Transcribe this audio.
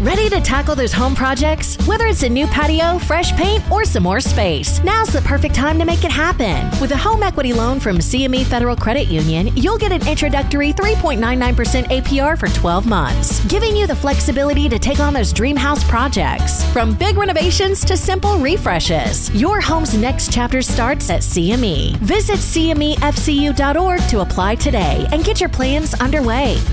Ready to tackle those home projects? Whether it's a new patio, fresh paint, or some more space, now's the perfect time to make it happen. With a home equity loan from CME Federal Credit Union, you'll get an introductory 3.99% APR for 12 months, giving you the flexibility to take on those dream house projects. From big renovations to simple refreshes, your home's next chapter starts at CME. Visit CMEFCU.org to apply today and get your plans underway.